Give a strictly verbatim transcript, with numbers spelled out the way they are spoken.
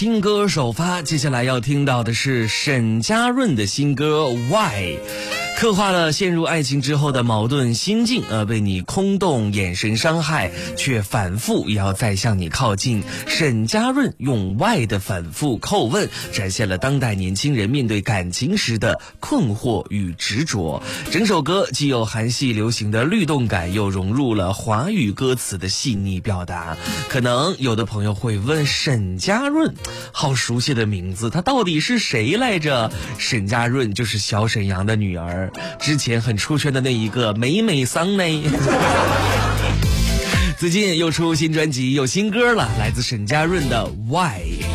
新歌首发，接下来要听到的是沈佳润的新歌 Why， 刻画了陷入爱情之后的矛盾心境，呃，被你空洞眼神伤害，却反复也要再向你靠近。沈佳润用 Why 的反复叩问，展现了当代年轻人面对感情时的困惑与执着。整首歌既有韩系流行的律动感，又融入了华语歌词的细腻表达。可能有的朋友会问，沈佳润好熟悉的名字，她到底是谁来着？沈佳润就是小沈阳的女儿，之前很出圈的那一个美美桑呢。最近又出新专辑，有新歌了，来自沈佳润的 Why。